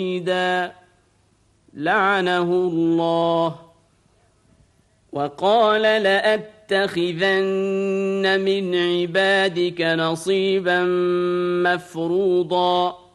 لعنه الله وقال لأتخذن من عبادك نصيبا مفروضا